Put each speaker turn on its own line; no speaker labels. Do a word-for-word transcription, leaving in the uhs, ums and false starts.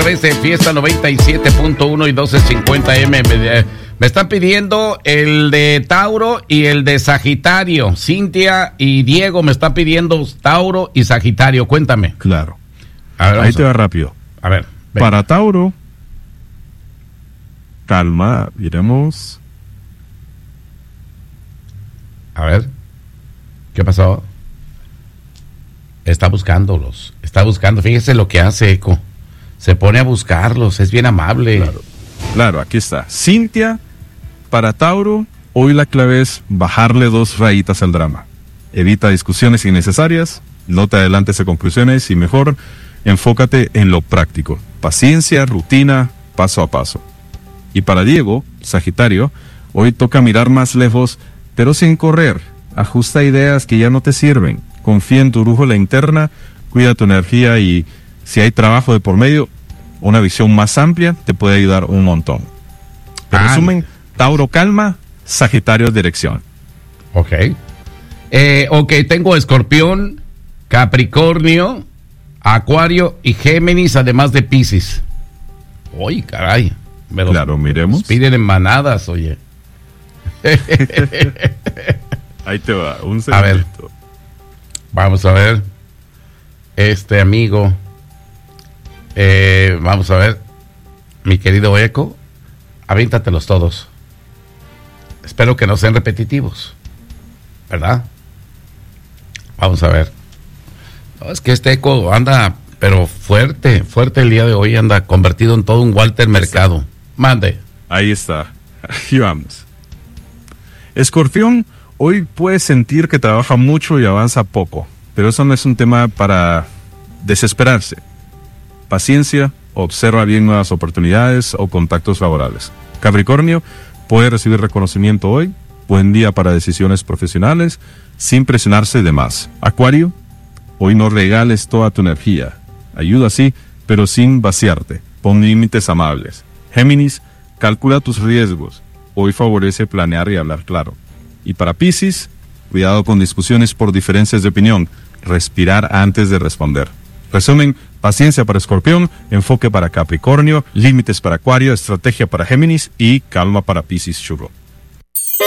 través de Fiesta noventa y siete punto uno y doce cincuenta eme. Me, me están pidiendo el de Tauro y el de Sagitario. Cintia y Diego me están pidiendo Tauro y Sagitario. Cuéntame.
Claro.
A ver,
ahí te va rápido.
A ver. Ven.
Para Tauro, calma, miremos.
A ver. ¿Qué pasó? Está buscándolos. Está buscando. Fíjese lo que hace Eco. Se pone a buscarlos. Es bien amable.
Claro, claro, aquí está. Cintia, para Tauro, hoy la clave es bajarle dos rayitas al drama. Evita discusiones innecesarias, no te adelantes a conclusiones y mejor enfócate en lo práctico. Paciencia, rutina, paso a paso. Y para Diego, Sagitario, hoy toca mirar más lejos, pero sin correr. Ajusta ideas que ya no te sirven. Confía en tu brújula interna, cuida tu energía y si hay trabajo de por medio, una visión más amplia te puede ayudar un montón. En
ah,
resumen, Tauro calma, Sagitario dirección.
Ok. Eh, ok, tengo Escorpión, Capricornio, Acuario y Géminis, además de Piscis. Uy, caray. Me los,
claro, miremos.
Los piden en manadas, oye.
Ahí te va, un segundito.
A ver. Vamos a ver. Este amigo. Eh, vamos a ver. Mi querido Eco. Avíntatelos todos. Espero que no sean repetitivos. ¿Verdad? Vamos a ver. No, es que este Eco anda, pero fuerte, fuerte el día de hoy. Anda convertido en todo un Walter Mercado. Mande.
Ahí está. Aquí vamos. Escorpión, hoy puedes sentir que trabaja mucho y avanza poco, pero eso no es un tema para desesperarse. Paciencia, observa bien nuevas oportunidades o contactos laborales. Capricornio, puede recibir reconocimiento hoy, buen día para decisiones profesionales, sin presionarse de más. Acuario, hoy no regales toda tu energía. Ayuda sí, pero sin vaciarte. Pon límites amables. Géminis, calcula tus riesgos. Hoy favorece planear y hablar claro. Y para Piscis, cuidado con discusiones por diferencias de opinión. Respirar antes de responder. Resumen, paciencia para Escorpión, enfoque para Capricornio, límites para Acuario, estrategia para Géminis y calma para Piscis, churro.